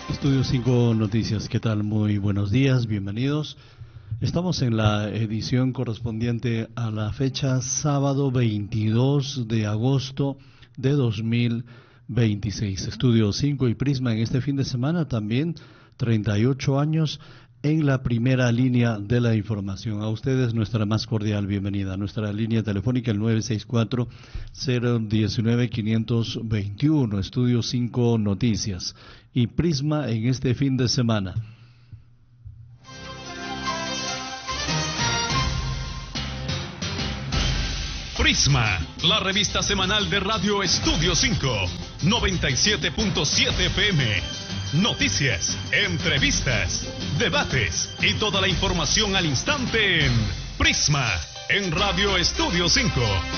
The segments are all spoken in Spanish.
Estudio 5 Noticias, ¿qué tal? Muy buenos días, bienvenidos. Estamos en la edición correspondiente a la fecha sábado 22 de agosto de 2026. Estudio 5 y Prisma en este fin de semana también 38 años en la primera línea de la información. A ustedes nuestra más cordial bienvenida. Nuestra línea telefónica el 964-019-521. Estudio 5 Noticias y Prisma en este fin de semana. Prisma, la revista semanal de Radio Estudio 5, 97.7 FM. Noticias, entrevistas, debates y toda la información al instante en Prisma, en Radio Estudio 5.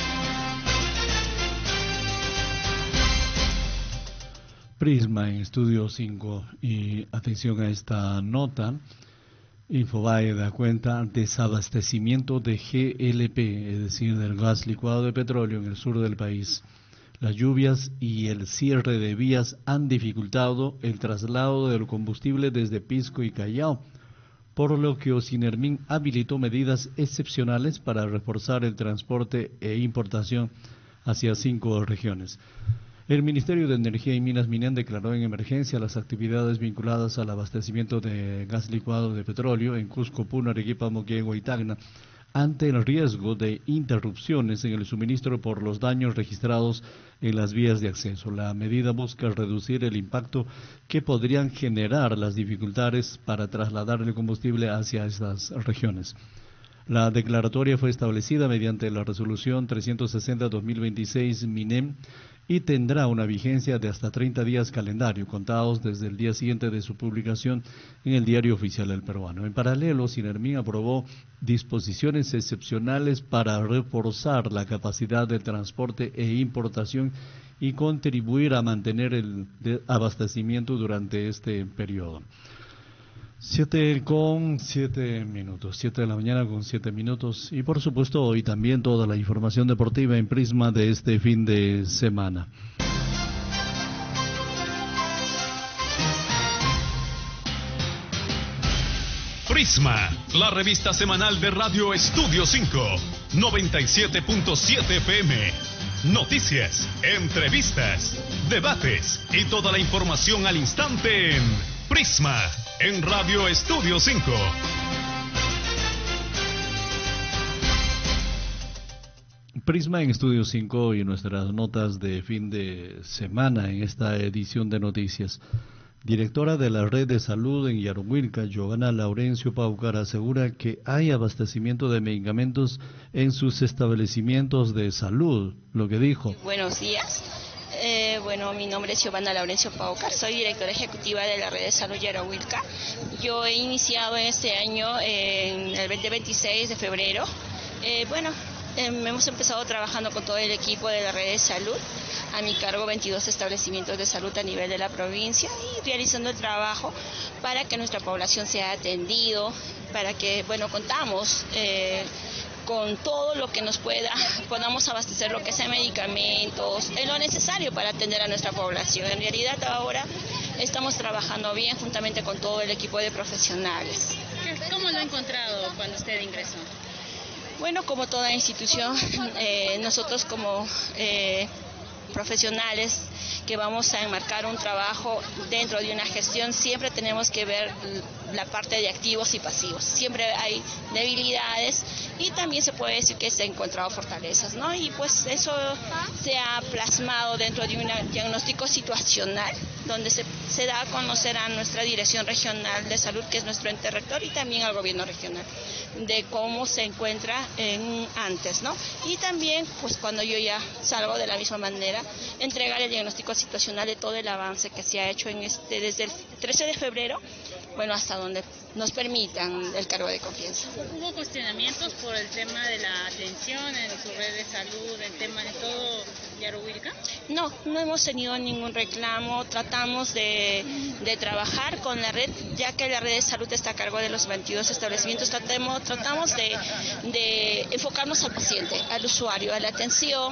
Prisma en Estudio 5 y atención a esta nota. Infobae da cuenta desabastecimiento de GLP, es decir, del gas licuado de petróleo en el sur del país. Las lluvias y el cierre de vías han dificultado el traslado del combustible desde Pisco y Callao, por lo que Ocinermin habilitó medidas excepcionales para reforzar el transporte e importación hacia 5 regiones. El Ministerio de Energía y Minas Minean declaró en emergencia las actividades vinculadas al abastecimiento de gas licuado de petróleo en Cusco, Puno, Arequipa, Moquegua y Tacna, ante el riesgo de interrupciones en el suministro por los daños registrados en las vías de acceso. La medida busca reducir el impacto que podrían generar las dificultades para trasladar el combustible hacia estas regiones. La declaratoria fue establecida mediante la resolución 360-2026 MINEM y tendrá una vigencia de hasta 30 días calendario, contados desde el día siguiente de su publicación en el Diario Oficial del Peruano. En paralelo, Ocinermin aprobó disposiciones excepcionales para reforzar la capacidad de transporte e importación y contribuir a mantener el abastecimiento durante este periodo. 7 de la mañana con 7 minutos y por supuesto hoy también toda la información deportiva en Prisma de este fin de semana. Prisma, la revista semanal de Radio Estudio 5, 97.7 FM. Noticias, entrevistas, debates y toda la información al instante en Prisma, en Radio Estudio 5. Prisma en Estudio 5 y nuestras notas de fin de semana en esta edición de noticias. Directora de la Red de Salud en Yaruhuilca, Giovanna Laurencio Paucar, asegura que hay abastecimiento de medicamentos en sus establecimientos de salud, lo que dijo. Buenos días. Mi nombre es Giovanna Laurencio Paucar, soy directora ejecutiva de la Red de Salud Yaruhuilca. Yo he iniciado este año en el 26 de febrero. Hemos empezado trabajando con todo el equipo de la Red de Salud. A mi cargo 22 establecimientos de salud a nivel de la provincia y realizando el trabajo para que nuestra población sea atendido, para que, contamos con todo lo que podamos abastecer lo que sea medicamentos, lo necesario para atender a nuestra población. En realidad ahora estamos trabajando bien juntamente con todo el equipo de profesionales. ¿Cómo lo ha encontrado cuando usted ingresó? Bueno, como toda institución, nosotros como profesionales que vamos a enmarcar un trabajo dentro de una gestión, siempre tenemos que ver la parte de activos y pasivos. Siempre hay debilidades y también se puede decir que se han encontrado fortalezas, ¿no? Y pues eso se ha plasmado dentro de un diagnóstico situacional donde se da a conocer a nuestra Dirección Regional de Salud, que es nuestro ente rector, y también al gobierno regional, de cómo se encuentra antes, ¿no? Y también, pues cuando yo ya salgo de la misma manera, entregar el diagnóstico situacional de todo el avance que se ha hecho desde el 13 de febrero, hasta donde nos permitan el cargo de confianza. ¿Hubo cuestionamientos por el tema de la atención en su red de salud, el tema de todo Yaruhuilca? No hemos tenido ningún reclamo. Tratamos de trabajar con la red, ya que la red de salud está a cargo de los 22 establecimientos. Tratamos de enfocarnos al paciente, al usuario, a la atención,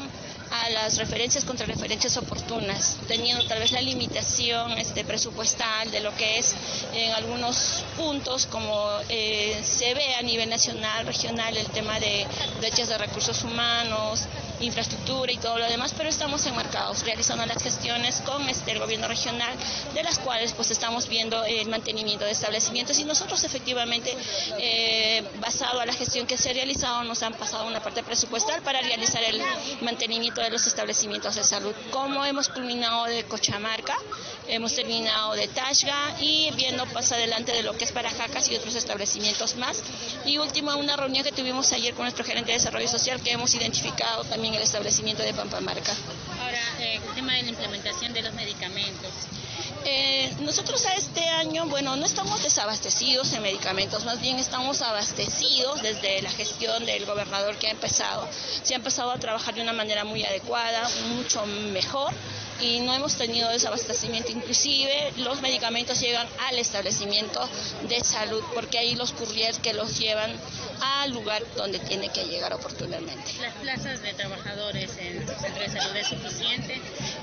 a las referencias contra referencias oportunas, teniendo tal vez la limitación presupuestal de lo que es en algunos puntos, como se ve a nivel nacional, regional, el tema de brechas de recursos humanos, infraestructura y todo lo demás, pero estamos enmarcados realizando las gestiones con el gobierno regional, de las cuales pues estamos viendo el mantenimiento de establecimientos, y nosotros efectivamente basado a la gestión que se ha realizado nos han pasado una parte presupuestal para realizar el mantenimiento de los establecimientos de salud. Como hemos culminado de Cochamarca, hemos terminado de Tashga y viendo más adelante de lo que es Parajacas y otros establecimientos más. Y último, una reunión que tuvimos ayer con nuestro gerente de desarrollo social, que hemos identificado también el establecimiento de Pampamarca. Ahora, el tema de la implementación de los medicamentos. Nosotros a este año, no estamos desabastecidos en medicamentos, más bien estamos abastecidos desde la gestión del gobernador que ha empezado. Se ha empezado a trabajar de una manera muy adecuada, mucho mejor, y no hemos tenido desabastecimiento. Inclusive los medicamentos llegan al establecimiento de salud, porque hay los couriers que los llevan al lugar donde tiene que llegar oportunamente. ¿Las plazas de trabajadores en los centros de salud es suficiente?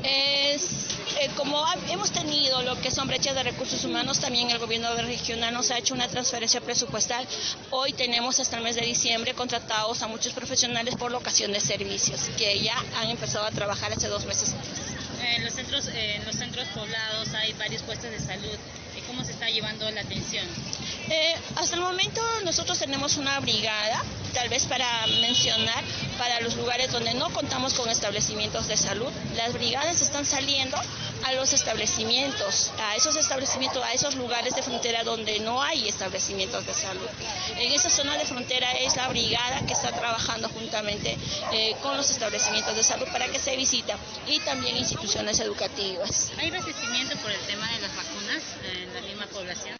Como hemos tenido lo que son brechas de recursos humanos, también el gobierno regional nos ha hecho una transferencia presupuestal. Hoy tenemos hasta el mes de diciembre contratados a muchos profesionales por locación de servicios, que ya han empezado a trabajar hace 2 meses. En los centros poblados hay varios puestos de salud. ¿Cómo se está llevando la atención? Hasta el momento nosotros tenemos una brigada, tal vez para mencionar, para los lugares donde no contamos con establecimientos de salud. Las brigadas están saliendo a los establecimientos, a esos lugares de frontera donde no hay establecimientos de salud. En esa zona de frontera es la brigada que está trabajando juntamente con los establecimientos de salud para que se visita, y también instituciones educativas. ¿Hay abastecimiento por el tema de las vacunas en la misma población?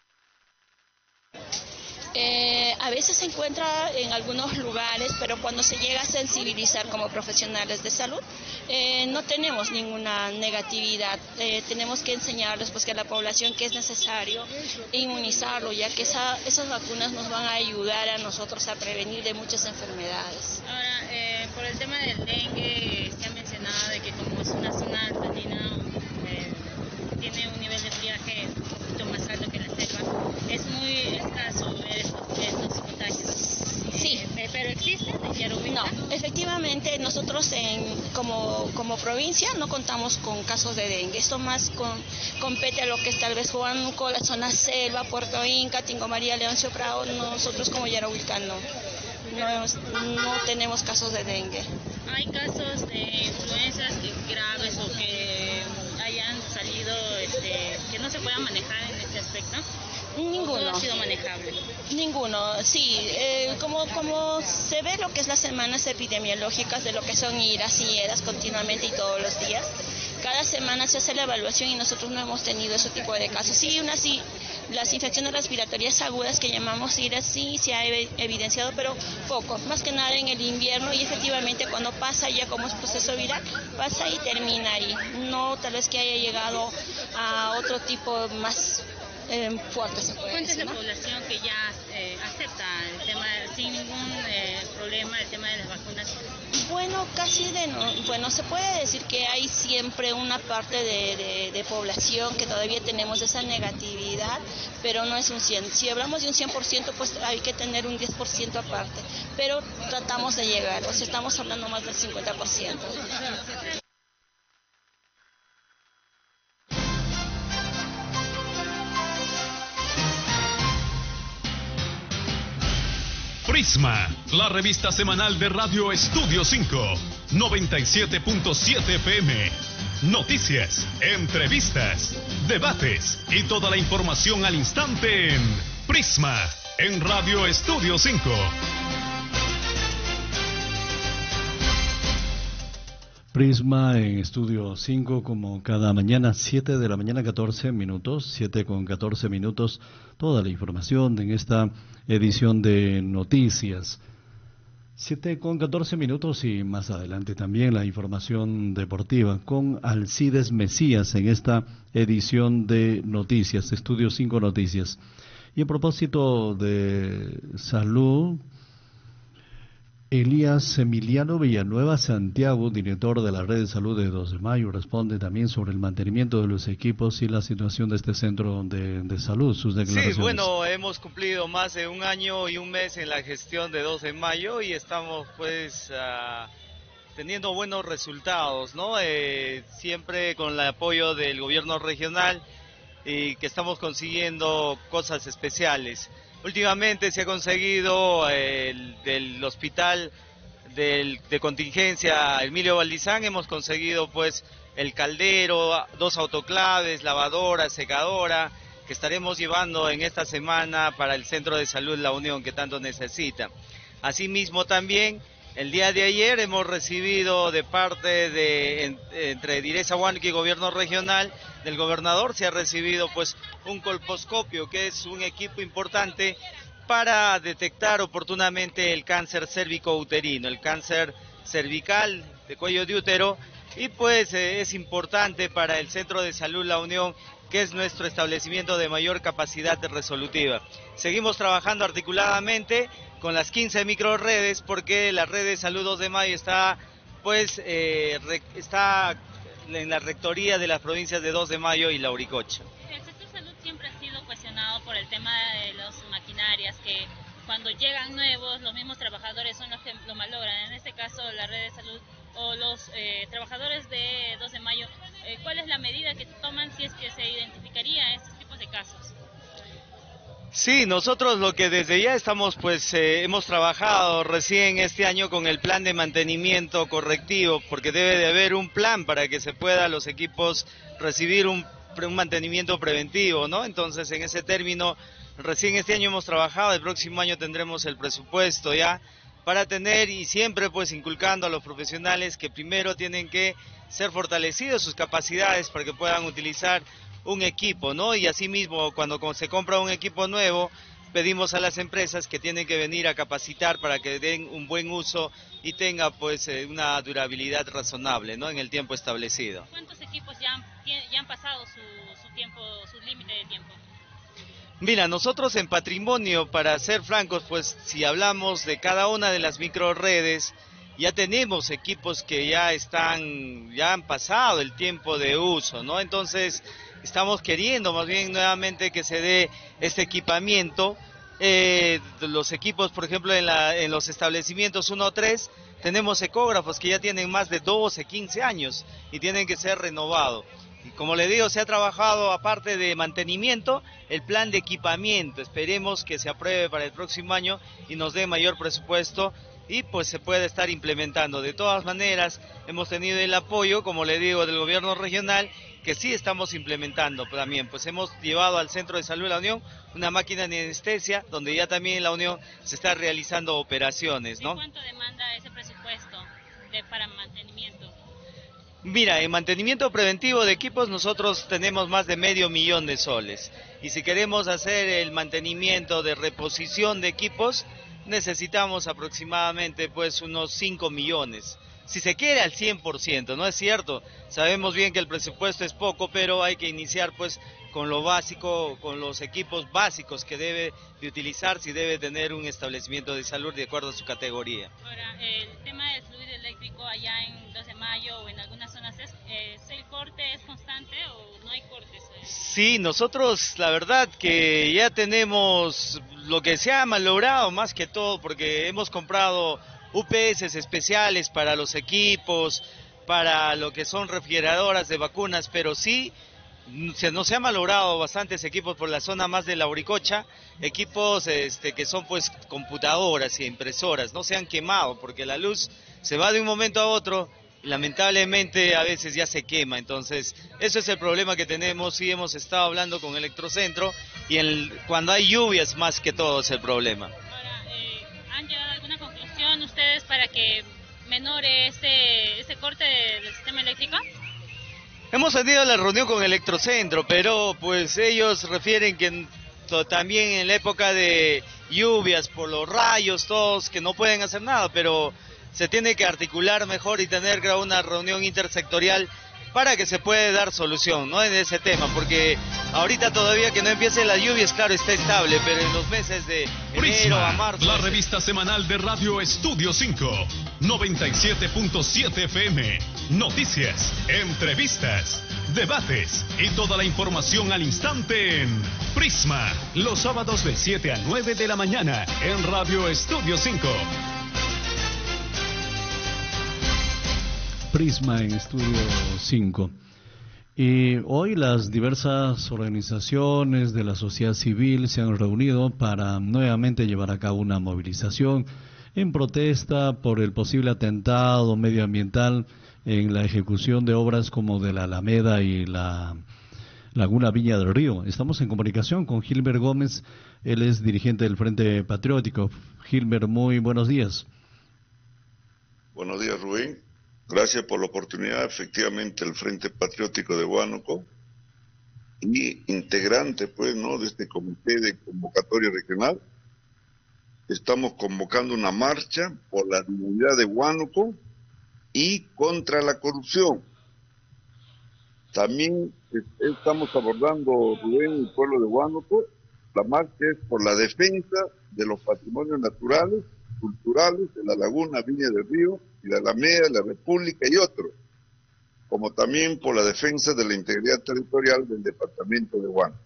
A veces se encuentra en algunos lugares, pero cuando se llega a sensibilizar como profesionales de salud, no tenemos ninguna negatividad. Tenemos que enseñarles que a la población que es necesario inmunizarlo, ya que esas vacunas nos van a ayudar a nosotros a prevenir de muchas enfermedades. Ahora, por el tema del dengue, se ha mencionado de que como es una zona andina, tiene un nivel de friaje un poquito más alto que la selva, es muy escaso ver estos contagios. Sí. ¿Pero existen en Yarubica? No, efectivamente nosotros como provincia no contamos con casos de dengue. Esto más compete a lo que es tal vez Huánuco, la zona selva, Puerto Inca, Tingo María, Leoncio Prado. Nosotros como Yarubica no tenemos casos de dengue. ¿Hay casos de influencias graves o que hayan salido que no se puedan manejar en este aspecto? Ninguno. ¿Todo ha sido manejable? Ninguno, sí. Como se ve lo que es las semanas epidemiológicas de lo que son iras y eras continuamente y todos los días, cada semana se hace la evaluación y nosotros no hemos tenido ese tipo de casos. Sí, las infecciones respiratorias agudas que llamamos iras sí se ha evidenciado, pero poco, más que nada en el invierno, y efectivamente cuando pasa ya como es proceso viral, pasa y termina ahí. No tal vez que haya llegado a otro tipo más fuerte, se puede ¿Cuánta es decir, la ¿no? población que ya acepta el tema sin ningún problema el tema de las vacunas? Bueno, se puede decir que hay siempre una parte de población que todavía tenemos esa negatividad, pero no es un 100%. Si hablamos de un 100%, pues hay que tener un 10% aparte, pero tratamos de llegar, estamos hablando más del 50%. Prisma, la revista semanal de Radio Estudio 5, 97.7 FM. Noticias, entrevistas, debates y toda la información al instante en Prisma, en Radio Estudio 5. Prisma en Estudio 5, como cada mañana, 7 de la mañana, 14 minutos, 7 con 14 minutos, toda la información en esta edición de noticias. 7 con 14 minutos y más adelante también la información deportiva con Alcides Mesías en esta edición de noticias, Estudio 5 Noticias. Y a propósito de salud, Elías Emiliano Villanueva Santiago, director de la Red de Salud de 2 de Mayo, responde también sobre el mantenimiento de los equipos y la situación de este centro de salud, sus declaraciones. Sí, bueno, hemos cumplido más de 1 año y 1 mes en la gestión de 2 de Mayo y estamos pues teniendo buenos resultados, ¿no? Siempre con el apoyo del gobierno regional y que estamos consiguiendo cosas especiales. Últimamente se ha conseguido del hospital de contingencia Emilio Valdizán, hemos conseguido pues el caldero, 2 autoclaves, lavadora, secadora, que estaremos llevando en esta semana para el Centro de Salud La Unión que tanto necesita. Asimismo también, el día de ayer hemos recibido de parte de entre Direza Huánuco y Gobierno Regional del gobernador, se ha recibido pues un colposcopio, que es un equipo importante para detectar oportunamente el cáncer cérvico-uterino, el cáncer cervical de cuello de útero, y pues es importante para el Centro de Salud La Unión, que es nuestro establecimiento de mayor capacidad resolutiva. Seguimos trabajando articuladamente con las 15 microredes, porque la red de salud 2 de Mayo está pues está en la rectoría de las provincias de 2 de Mayo y Lauricocha. El sector salud siempre ha sido cuestionado por el tema de las maquinarias, que cuando llegan nuevos, los mismos trabajadores son los que lo malogran. En este caso, la red de salud o los trabajadores de 2 de Mayo, ¿cuál es la medida que toman si es que se identificaría estos tipos de casos? Sí, nosotros lo que desde ya estamos, pues hemos trabajado recién este año con el plan de mantenimiento correctivo, porque debe de haber un plan para que se pueda los equipos recibir un mantenimiento preventivo, ¿no? Entonces, en ese término, recién este año hemos trabajado, el próximo año tendremos el presupuesto ya para tener, y siempre pues inculcando a los profesionales que primero tienen que ser fortalecidos sus capacidades para que puedan utilizar un equipo, ¿no? Y asimismo, cuando se compra un equipo nuevo, pedimos a las empresas que tienen que venir a capacitar para que den un buen uso y tenga pues una durabilidad razonable, ¿no? En el tiempo establecido. ¿Cuántos equipos ya han pasado su tiempo, su límite de tiempo? Mira, nosotros en patrimonio, para ser francos, pues si hablamos de cada una de las microredes, ya tenemos equipos que ya han pasado el tiempo de uso, ¿no? Entonces, estamos queriendo más bien nuevamente que se dé este equipamiento. Los equipos, por ejemplo, en los establecimientos 1 o 3, tenemos ecógrafos que ya tienen más de 12, 15 años y tienen que ser renovados. Y como le digo, se ha trabajado, aparte de mantenimiento, el plan de equipamiento. Esperemos que se apruebe para el próximo año y nos dé mayor presupuesto y pues se puede estar implementando. De todas maneras, hemos tenido el apoyo, como le digo, del gobierno regional, que sí estamos implementando también. Pues hemos llevado al Centro de Salud La Unión una máquina de anestesia, donde ya también en La Unión se está realizando operaciones, ¿no? ¿Cuánto demanda ese presupuesto para mantenimiento? Mira, en mantenimiento preventivo de equipos nosotros tenemos más de $500,000 de soles. Y si queremos hacer el mantenimiento de reposición de equipos, necesitamos aproximadamente pues unos 5 millones. Si se quiere al 100%, ¿no es cierto? Sabemos bien que el presupuesto es poco, pero hay que iniciar pues con lo básico, con los equipos básicos que debe de utilizar si debe tener un establecimiento de salud de acuerdo a su categoría. Ahora, el tema del fluido eléctrico allá en 2 de Mayo o en algunas zonas, ¿el corte es constante o no hay cortes? Sí, nosotros la verdad que ya tenemos lo que se ha malogrado más que todo, porque hemos comprado UPS especiales para los equipos, para lo que son refrigeradoras de vacunas, pero sí nos se han malogrado bastantes equipos por la zona más de Lauricocha, equipos que son pues computadoras y impresoras, no se han quemado porque la luz se va de un momento a otro y lamentablemente a veces ya se quema. Entonces eso es el problema que tenemos. Sí, hemos estado hablando con Electrocentro y cuando hay lluvias más que todo es el problema. Ahora, ¿han llegado a alguna conclusión ustedes para que menore este corte del sistema eléctrico? Hemos tenido la reunión con Electrocentro, pero pues ellos refieren que también en la época de lluvias, por los rayos, todos, que no pueden hacer nada, pero se tiene que articular mejor y tener una reunión intersectorial para que se pueda dar solución, ¿no? En ese tema, porque ahorita todavía que no empiecen las lluvias, claro, está estable, pero en los meses de enero Prisma, a marzo... la revista semanal de Radio Estudio 5, 97.7 FM, noticias, entrevistas, debates y toda la información al instante en Prisma, los sábados de 7 a 9 de la mañana en Radio Estudio 5. Prisma en Estudio 5. Y hoy las diversas organizaciones de la sociedad civil se han reunido para nuevamente llevar a cabo una movilización en protesta por el posible atentado medioambiental en la ejecución de obras como de la Alameda y la Laguna Viña del Río. Estamos en comunicación con Gilbert Gómez, él es dirigente del Frente Patriótico. Gilbert, muy buenos días. Buenos días, Rubén. Gracias por la oportunidad. Efectivamente, el Frente Patriótico de Huánuco y integrante, pues, ¿no?, de este comité de convocatoria regional, estamos convocando una marcha por la dignidad de Huánuco y contra la corrupción. También estamos abordando, Rubén, el pueblo de Huánuco. La marcha es por la defensa de los patrimonios naturales, culturales, de la Laguna Viña del Río, y la Alameda, la República y otros, como también por la defensa de la integridad territorial del departamento de Huánuco.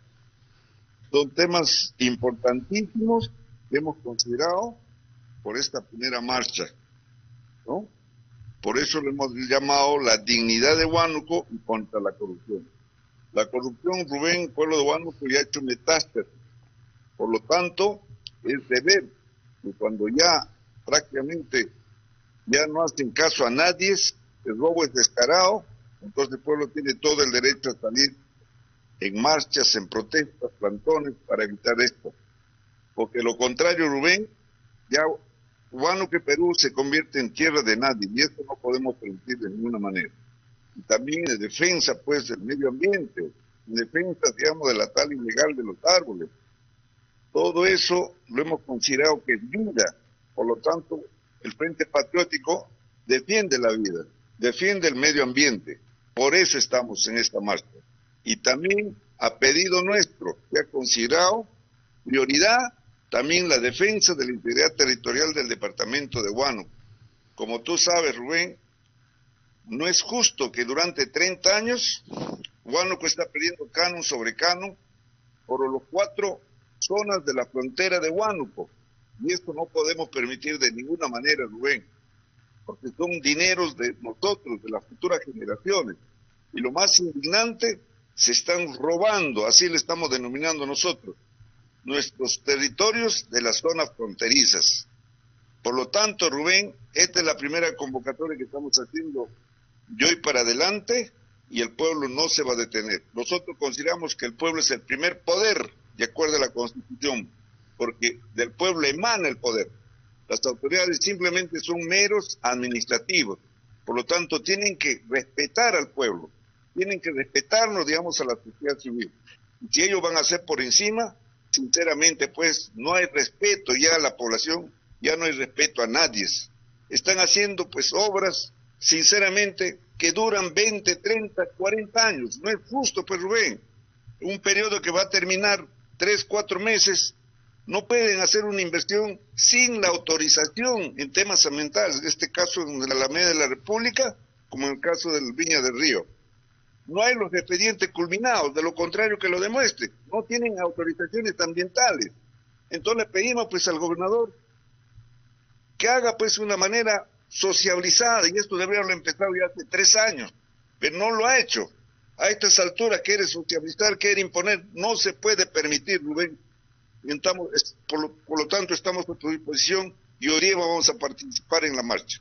Son temas importantísimos que hemos considerado por esta primera marcha, ¿no? Por eso lo hemos llamado la dignidad de Huánuco y contra la corrupción. La corrupción, Rubén, el pueblo de Huánuco ya ha hecho metástasis. Por lo tanto, es deber que cuando ya prácticamente ya no hacen caso a nadie, el robo es descarado, entonces el pueblo tiene todo el derecho a salir en marchas, en protestas, plantones, para evitar esto. Porque lo contrario, Rubén, ya Huánuco y Perú se convierte en tierra de nadie, y esto no podemos permitir de ninguna manera. Y también en defensa, pues, del medio ambiente, en defensa, digamos, de la tala ilegal de los árboles. Todo eso lo hemos considerado que es vida. Por lo tanto, el Frente Patriótico defiende la vida, defiende el medio ambiente. Por eso estamos en esta marcha. Y también, a pedido nuestro, se ha considerado prioridad también la defensa de la integridad territorial del departamento de Huánuco. Como tú sabes, Rubén, no es justo que durante 30 años Huánuco está perdiendo canon sobre canon por los 4 zonas de la frontera de Huánuco. Y esto no podemos permitir de ninguna manera, Rubén, porque son dineros de nosotros, de las futuras generaciones. Y lo más indignante, se están robando, así le estamos denominando nosotros, nuestros territorios de las zonas fronterizas. Por lo tanto, Rubén, esta es la primera convocatoria que estamos haciendo de hoy para adelante, y el pueblo no se va a detener. Nosotros consideramos que el pueblo es el primer poder, de acuerdo a la Constitución, porque del pueblo emana el poder. Las autoridades simplemente son meros administrativos, por lo tanto tienen que respetar al pueblo, tienen que respetarnos, digamos, a la sociedad civil. Y si ellos van a hacer por encima, sinceramente, pues, no hay respeto ya a la población, ya no hay respeto a nadie. Están haciendo, pues, obras, sinceramente, que duran 20, 30, 40 años. No es justo, pues, Rubén. Un periodo que va a terminar 3, 4 meses, no pueden hacer una inversión sin la autorización en temas ambientales, en este caso en la Alameda de la República, como en el caso del Viña del Río. No hay los expedientes culminados, de lo contrario que lo demuestre. No tienen autorizaciones ambientales. Entonces le pedimos, pues, al gobernador que haga, pues, una manera sociabilizada, y esto debería haberlo empezado ya hace 3 años, pero no lo ha hecho. A estas alturas quiere socializar, quiere imponer, no se puede permitir, Rubén. Y estamos, por lo tanto, estamos a tu disposición y hoy día vamos a participar en la marcha.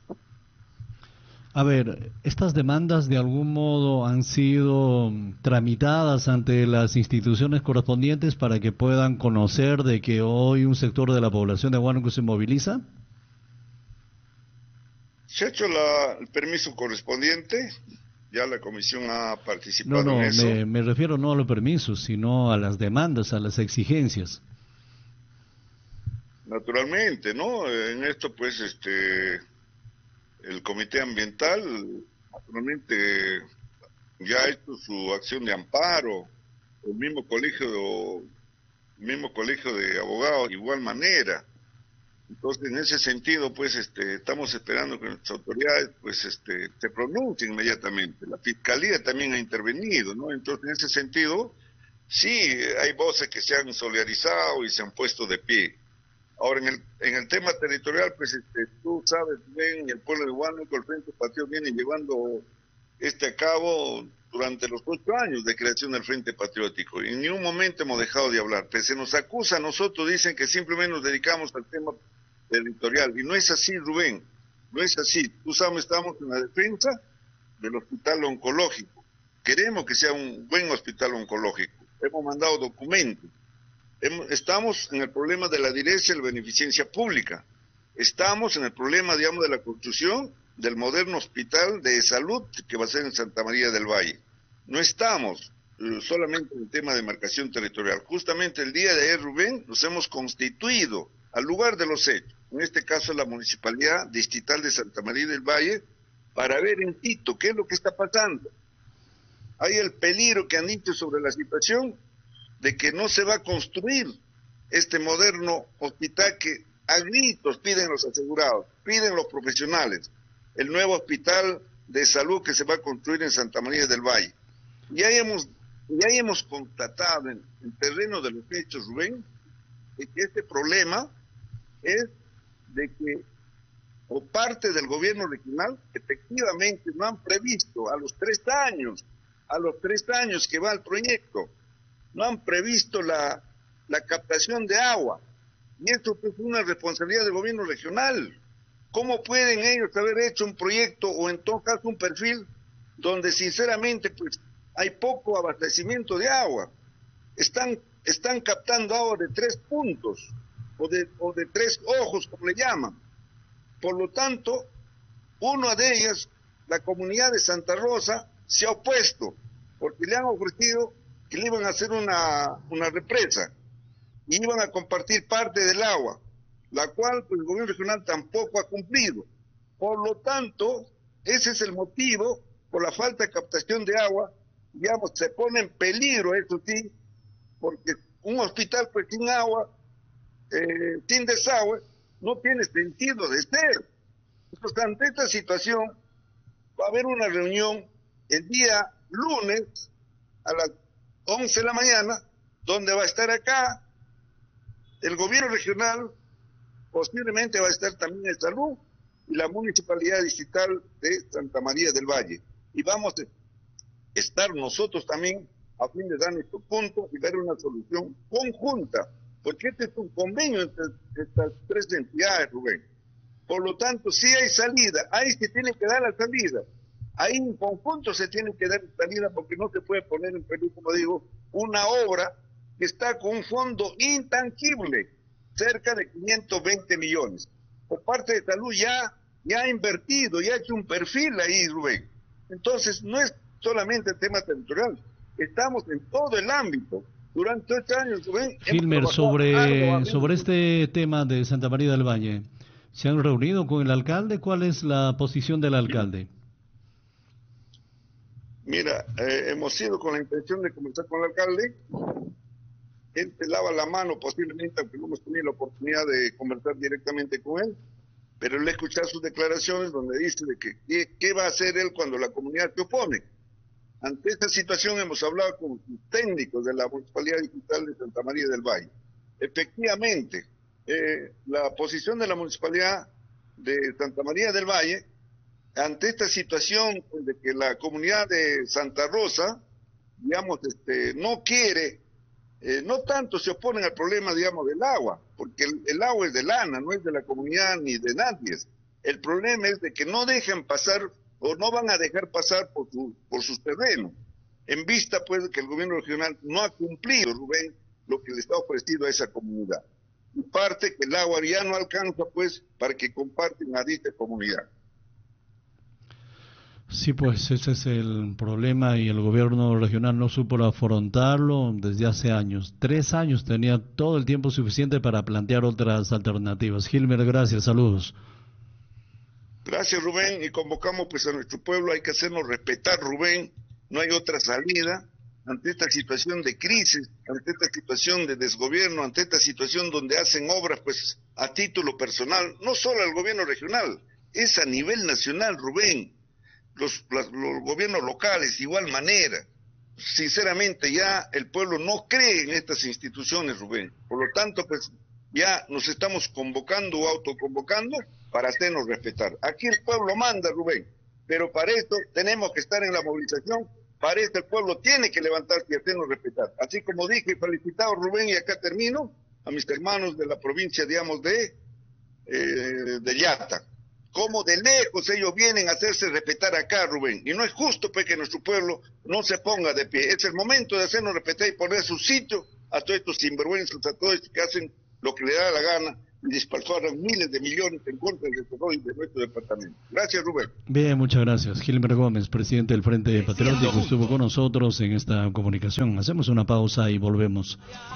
A ver, ¿estas demandas de algún modo han sido tramitadas ante las instituciones correspondientes para que puedan conocer de que hoy un sector de la población de Huánuco se moviliza? Se ha hecho el permiso correspondiente, ya la comisión ha participado en eso. Me refiero no a los permisos, sino a las demandas, a las exigencias. Naturalmente, ¿no? En esto, pues, el Comité Ambiental, naturalmente, ya ha hecho su acción de amparo, el mismo colegio de abogados, de igual manera. Entonces, en ese sentido, pues, estamos esperando que nuestras autoridades, pues, se pronuncien inmediatamente. La Fiscalía también ha intervenido, ¿no? Entonces, en ese sentido, sí, hay voces que se han solidarizado y se han puesto de pie. Ahora, en el tema territorial, pues, tú sabes bien, el pueblo de Huánuco, el Frente Patriótico viene llevando a cabo durante los 8 años de creación del Frente Patriótico. Y en ningún momento hemos dejado de hablar. Pues se nos acusa a nosotros, dicen que simplemente nos dedicamos al tema territorial. Y no es así, Rubén, no es así. Tú sabes, estamos en la defensa del hospital oncológico. Queremos que sea un buen hospital oncológico. Hemos mandado documentos. Estamos en el problema de la dirección y la beneficencia pública. Estamos en el problema, digamos, de la construcción del moderno hospital de salud que va a ser en Santa María del Valle. No estamos solamente en el tema de demarcación territorial. Justamente el día de ayer, Rubén, nos hemos constituido al lugar de los hechos, en este caso la Municipalidad Distrital de Santa María del Valle, para ver en Quito qué es lo que está pasando. Hay el peligro que han dicho sobre la situación de que no se va a construir este moderno hospital que a gritos piden los asegurados, piden los profesionales, el nuevo hospital de salud que se va a construir en Santa María del Valle. Ya hemos constatado en el terreno de los hechos, Rubén, de que este problema es de que, o parte del gobierno regional, efectivamente no han previsto a los 3 años que va el proyecto, no han previsto la captación de agua. Y esto es una responsabilidad del gobierno regional. ¿Cómo pueden ellos haber hecho un proyecto o en todo caso un perfil donde sinceramente pues hay poco abastecimiento de agua? Están captando agua de 3 puntos o de 3 ojos, como le llaman. Por lo tanto, una de ellas, la comunidad de Santa Rosa, se ha opuesto porque le han ofrecido que le iban a hacer una represa y iban a compartir parte del agua, la cual pues, el gobierno regional tampoco ha cumplido. Por lo tanto, ese es el motivo, por la falta de captación de agua, digamos, se pone en peligro, eso sí, porque un hospital pues sin agua, sin desagüe, no tiene sentido de ser. Entonces, ante esta situación, va a haber una reunión el día lunes a las 11 de la mañana, donde va a estar acá el gobierno regional, posiblemente va a estar también el Salud y la Municipalidad Distrital de Santa María del Valle. Y vamos a estar nosotros también a fin de dar nuestro punto y dar una solución conjunta, porque este es un convenio entre estas 3 entidades, Rubén. Por lo tanto, sí hay salida, ahí se tiene que dar la salida. Ahí en conjunto se tiene que dar salida porque no se puede poner en peligro, como digo, una obra que está con un fondo intangible, cerca de 520 millones. Por parte de Salud ya ha invertido, ya ha hecho un perfil ahí, Rubén. Entonces, no es solamente el tema territorial, estamos en todo el ámbito. Durante 8 años, Rubén, Gilmer, sobre este tema de Santa María del Valle, ¿se han reunido con el alcalde? ¿Cuál es la posición del alcalde? Mira, hemos ido con la intención de conversar con el alcalde. Él te lava la mano posiblemente, aunque no hemos tenido la oportunidad de conversar directamente con él, pero le he escuchado sus declaraciones donde dice de que qué va a hacer él cuando la comunidad se opone. Ante esta situación hemos hablado con sus técnicos de la Municipalidad Distrital de Santa María del Valle. Efectivamente, la posición de la Municipalidad de Santa María del Valle, ante esta situación pues, de que la comunidad de Santa Rosa, digamos, no quiere, no tanto se oponen al problema, digamos, del agua, porque el agua es de lana, no es de la comunidad ni de nadie. El problema es de que no dejan pasar o no van a dejar pasar por sus terrenos, en vista pues de que el gobierno regional no ha cumplido, Rubén, lo que le está ofrecido a esa comunidad. Y parte que el agua ya no alcanza pues para que comparten a dicha comunidad. Sí, pues ese es el problema y el gobierno regional no supo afrontarlo desde hace años. 3 años tenía todo el tiempo suficiente para plantear otras alternativas. Gilmer, gracias, saludos. Gracias, Rubén, y convocamos pues a nuestro pueblo, hay que hacernos respetar, Rubén, no hay otra salida ante esta situación de crisis, ante esta situación de desgobierno, ante esta situación donde hacen obras pues a título personal, no solo al gobierno regional, es a nivel nacional, Rubén, los gobiernos locales de igual manera. Sinceramente ya el pueblo no cree en estas instituciones, Rubén, por lo tanto pues ya nos estamos convocando o autoconvocando para hacernos respetar. Aquí el pueblo manda, Rubén, pero para esto tenemos que estar en la movilización. Para esto el pueblo tiene que levantarse y hacernos respetar. Así como dije, felicitado Rubén, y acá termino, a mis hermanos de la provincia, digamos, de Llata. Como de lejos ellos vienen a hacerse respetar acá, Rubén. Y no es justo pues que nuestro pueblo no se ponga de pie. Es el momento de hacernos respetar y poner a su sitio a todos estos sinvergüenzas, a todos estos que hacen lo que le da la gana y dispersaron miles de millones en contra del desarrollo de nuestro departamento. Gracias, Rubén. Bien, muchas gracias. Gilmer Gómez, presidente del Frente Patriótico, estuvo con nosotros en esta comunicación. Hacemos una pausa y volvemos.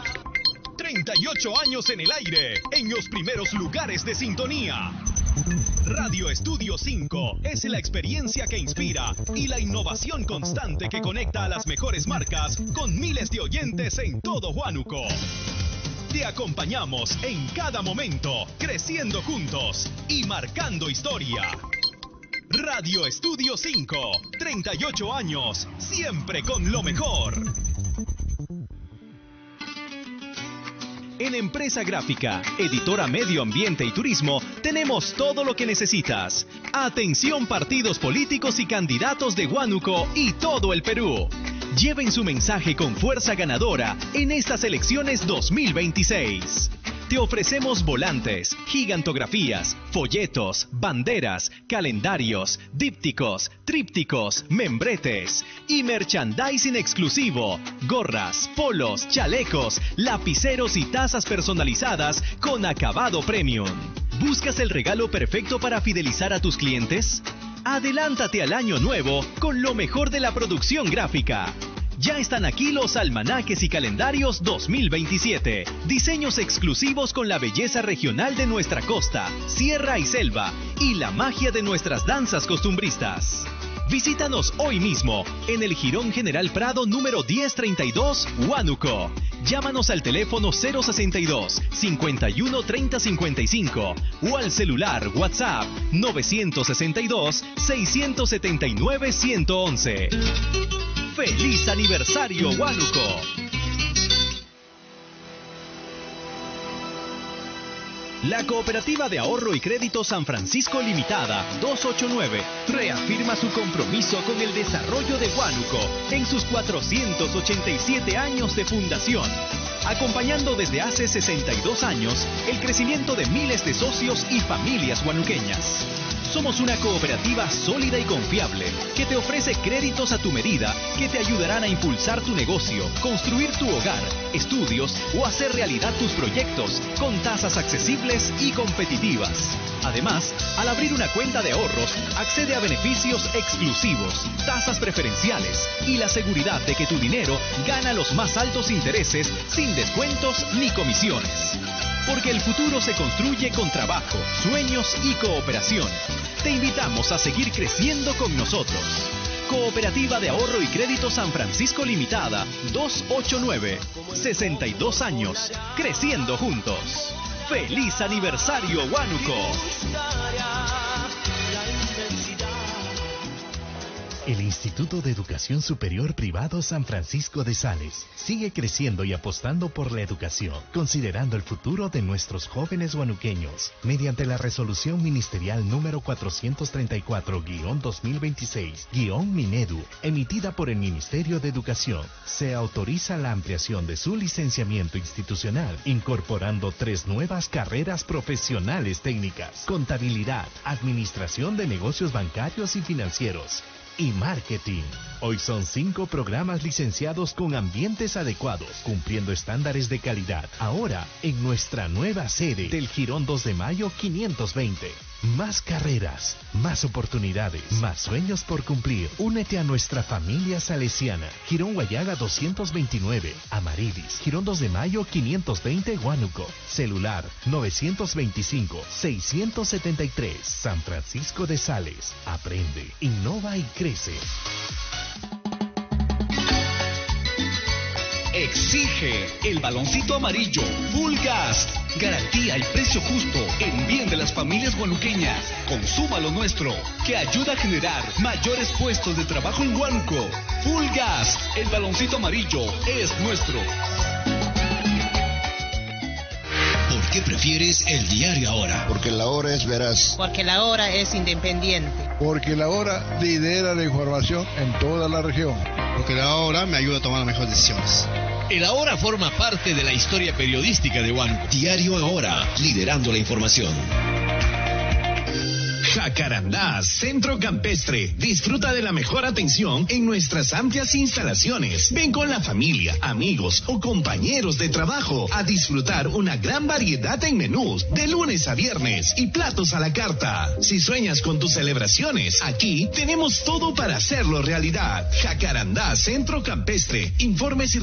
38 años en el aire, en los primeros lugares de sintonía. Radio Estudio 5 es la experiencia que inspira y la innovación constante que conecta a las mejores marcas con miles de oyentes en todo Huánuco. Te acompañamos en cada momento, creciendo juntos y marcando historia. Radio Estudio 5, 38 años, siempre con lo mejor. En Empresa Gráfica, editora Medio Ambiente y Turismo, tenemos todo lo que necesitas. Atención partidos políticos y candidatos de Huánuco y todo el Perú. Lleven su mensaje con fuerza ganadora en estas elecciones 2026. Te ofrecemos volantes, gigantografías, folletos, banderas, calendarios, dípticos, trípticos, membretes y merchandising exclusivo, gorras, polos, chalecos, lapiceros y tazas personalizadas con acabado premium. ¿Buscas el regalo perfecto para fidelizar a tus clientes? Adelántate al año nuevo con lo mejor de la producción gráfica. Ya están aquí los almanaques y calendarios 2027. Diseños exclusivos con la belleza regional de nuestra costa, sierra y selva y la magia de nuestras danzas costumbristas. Visítanos hoy mismo en el Jirón General Prado número 1032, Huánuco. Llámanos al teléfono 062 51 30 55 o al celular WhatsApp 962 679 111. ¡Feliz aniversario, Huánuco! La Cooperativa de Ahorro y Crédito San Francisco Limitada 289 reafirma su compromiso con el desarrollo de Huánuco en sus 487 años de fundación, acompañando desde hace 62 años el crecimiento de miles de socios y familias huanuqueñas. Somos una cooperativa sólida y confiable que te ofrece créditos a tu medida que te ayudarán a impulsar tu negocio, construir tu hogar, estudios o hacer realidad tus proyectos con tasas accesibles y competitivas. Además, al abrir una cuenta de ahorros, accede a beneficios exclusivos, tasas preferenciales y la seguridad de que tu dinero gana los más altos intereses sin descuentos ni comisiones. Porque el futuro se construye con trabajo, sueños y cooperación. Te invitamos a seguir creciendo con nosotros. Cooperativa de Ahorro y Crédito San Francisco Limitada 289. 62 años, creciendo juntos. ¡Feliz aniversario, Huánuco! El Instituto de Educación Superior Privado San Francisco de Sales sigue creciendo y apostando por la educación, considerando el futuro de nuestros jóvenes huanuqueños. Mediante la resolución ministerial número 434-2026-Minedu, emitida por el Ministerio de Educación, se autoriza la ampliación de su licenciamiento institucional, incorporando 3 nuevas carreras profesionales técnicas: contabilidad, administración de negocios bancarios y financieros, y marketing. Hoy son 5 programas licenciados con ambientes adecuados, cumpliendo estándares de calidad. Ahora, en nuestra nueva sede del Jirón 2 de Mayo 520. Más carreras, más oportunidades, más sueños por cumplir. Únete a nuestra familia salesiana. Jirón Guayaga 229, Amarilis. Jirón 2 de Mayo 520, Huánuco. Celular 925-673. San Francisco de Sales. Aprende, innova y crece. exige el baloncito amarillo Full Gas. Garantía y precio justo en bien de las familias huanuqueñas. Consuma lo nuestro, que ayuda a generar mayores puestos de trabajo en Huánuco. Full Gas, el baloncito amarillo es nuestro. ¿Por qué prefieres el diario Ahora? Porque la Hora es veraz. Porque la Hora es independiente. Porque la Hora lidera la información en toda la región. Porque la Hora me ayuda a tomar las mejores decisiones. El Ahora forma parte de la historia periodística de Huánuco. Diario Ahora, liderando la información. Jacarandá, Centro Campestre. Disfruta de la mejor atención en nuestras amplias instalaciones. Ven con la familia, amigos o compañeros de trabajo a disfrutar una gran variedad en menús de lunes a viernes y platos a la carta. Si sueñas con tus celebraciones, aquí tenemos todo para hacerlo realidad. Jacarandá, Centro Campestre. Informes y